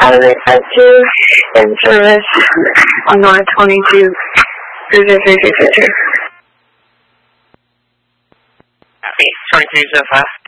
Highway 52 in service on North 22, 3332. Copy, 2205.